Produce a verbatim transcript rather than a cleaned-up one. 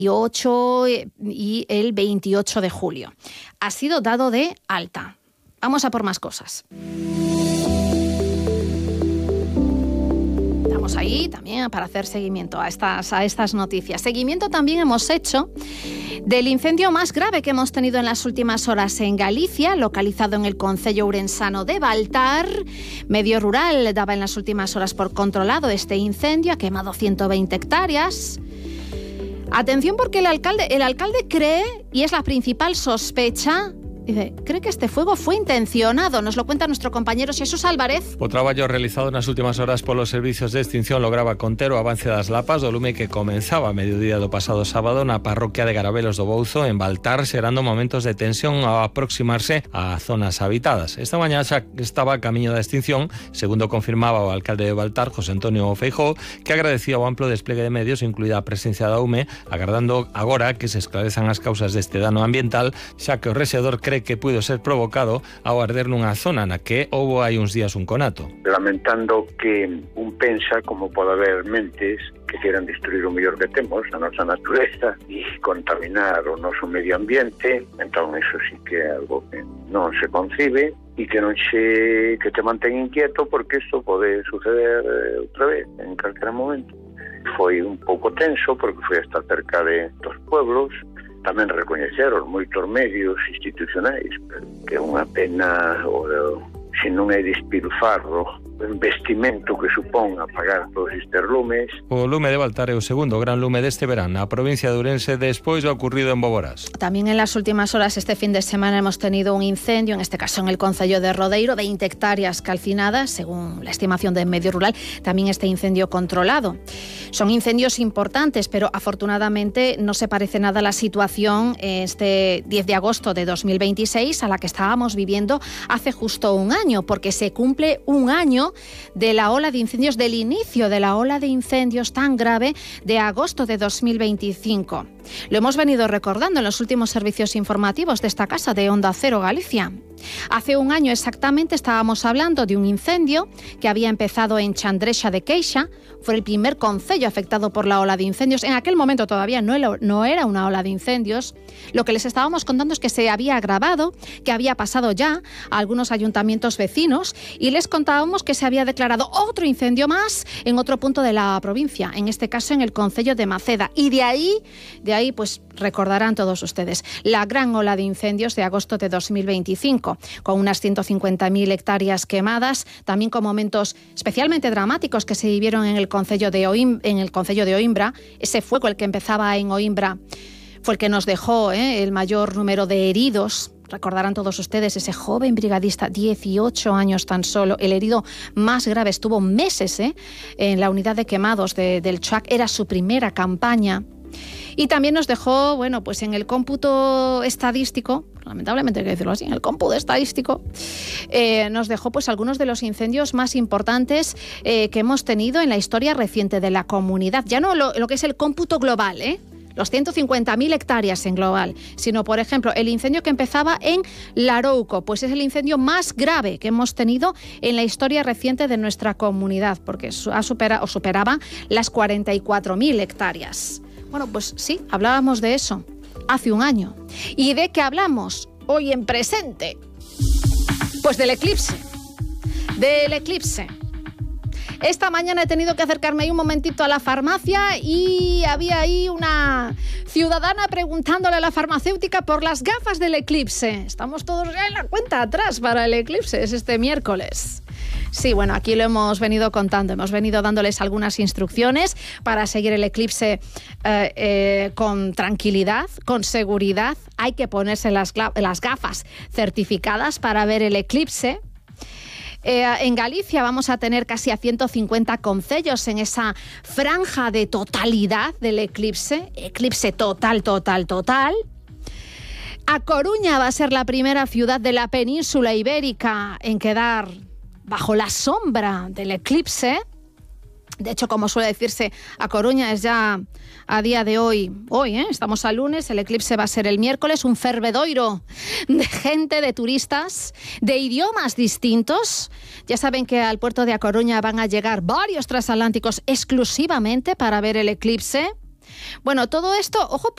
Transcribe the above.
ocho y el veintiocho de julio. Ha sido dado de alta. Vamos a por más cosas. Estamos ahí también para hacer seguimiento a estas, a estas noticias. Seguimiento también hemos hecho del incendio más grave que hemos tenido en las últimas horas en Galicia, localizado en el concello ourensano de Baltar. Medio Rural daba en las últimas horas por controlado este incendio, ha quemado ciento veinte hectáreas. Atención, porque el alcalde, el alcalde cree, y es la principal sospecha, dice, cree que este fuego fue intencionado. Nos lo cuenta nuestro compañero Xesús Álvarez. O traballo realizado nas últimas horas polos servizos de extinción lograba conter o avance das lapas do lume que comenzaba a mediodía do pasado sábado na parroquia de Garabelos do Bouzo, en Baltar, xerando momentos de tensión ao aproximarse a zonas habitadas. Esta mañá xa estaba a camiño da extinción, segundo confirmaba o alcalde de Baltar, José Antonio Feijóo, que agradecía o amplo despliegue de medios, incluída a presencia da U M E, agardando agora que se esclarezan as causas deste dano ambiental, xa que o rexedor cree que puido ser provocado ao arder nunha zona na que houbo hai uns días un conato. Lamentando que un pensa como pode haber mentes que quieran destruir o mellor que temos, a nosa natureza, e contaminar o noso medio ambiente, entón eso sí que é algo que non se concibe e que non se que te mantén inquieto, porque isto pode suceder outra vez en calquera momento. Foi un pouco tenso porque foi hasta cerca de dos pueblos. Tamén recoñeceron moitos medios institucionais, que é unha pena, o, se non é despilfarro, o investimento que supón apagar todos estes lumes. O lume de Baltar é o segundo gran lume deste verán na provincia de Ourense despois do ocurrido en Boborás. También en las últimas horas este fin de semana hemos tenido un incendio, en este caso en el concello de Rodeiro, veinte hectáreas calcinadas, según la estimación de Medio Rural, también este incendio controlado. Son incendios importantes, pero afortunadamente no se parece nada a la situación este diez de agosto de dos mil veintiséis a la que estábamos viviendo hace justo un año, porque se cumple un año de la ola de incendios, del inicio de la ola de incendios tan grave de agosto de dos mil veinticinco. Lo hemos venido recordando en los últimos servicios informativos de esta casa de Onda Cero Galicia. Hace un año exactamente estábamos hablando de un incendio que había empezado en Chandrexa de Queixa. Fue el primer concello afectado por la ola de incendios. En aquel momento todavía no era una ola de incendios. Lo que les estábamos contando es que se había agravado, que había pasado ya a algunos ayuntamientos vecinos, y les contábamos que se había declarado otro incendio más en otro punto de la provincia, en este caso en el concello de Maceda. Y de ahí, de ahí pues recordarán todos ustedes la gran ola de incendios de agosto de dos mil veinticinco, con unas ciento cincuenta mil hectáreas quemadas, también con momentos especialmente dramáticos que se vivieron en el concello de Oim, en el concello de Oimbra. Ese fuego, el que empezaba en Oimbra, fue el que nos dejó ¿eh? el mayor número de heridos. Recordarán todos ustedes ese joven brigadista, dieciocho años tan solo. El herido más grave estuvo meses ¿eh? en la unidad de quemados de, del Chuac. Era su primera campaña. Y también nos dejó, bueno, pues en el cómputo estadístico, lamentablemente hay que decirlo así, en el cómputo estadístico, eh, nos dejó pues algunos de los incendios más importantes eh, que hemos tenido en la historia reciente de la comunidad. Ya no lo, lo que es el cómputo global, ¿eh? Los ciento cincuenta mil hectáreas en global, sino, por ejemplo, el incendio que empezaba en Larouco, pues es el incendio más grave que hemos tenido en la historia reciente de nuestra comunidad, porque ha superado, o superaba las cuarenta y cuatro mil hectáreas. Bueno, pues sí, hablábamos de eso hace un año. ¿Y de qué hablamos hoy en presente? Pues del eclipse. Del eclipse. Esta mañana he tenido que acercarme ahí un momentito a la farmacia y había ahí una ciudadana preguntándole a la farmacéutica por las gafas del eclipse. Estamos todos ya en la cuenta atrás para el eclipse, es este miércoles. Sí, bueno, aquí lo hemos venido contando, hemos venido dándoles algunas instrucciones para seguir el eclipse eh, eh, con tranquilidad, con seguridad. Hay que ponerse las, las gafas certificadas para ver el eclipse. Eh, en Galicia vamos a tener casi a ciento cincuenta concellos en esa franja de totalidad del eclipse, eclipse total, total, total. A Coruña va a ser la primera ciudad de la península ibérica en quedar bajo la sombra del eclipse. De hecho, como suele decirse, A Coruña es ya a día de hoy, hoy, ¿eh? Estamos a lunes, el eclipse va a ser el miércoles, un fervedoiro de gente, de turistas, de idiomas distintos. Ya saben que al puerto de A Coruña van a llegar varios transatlánticos exclusivamente para ver el eclipse. Bueno, todo esto, ojo,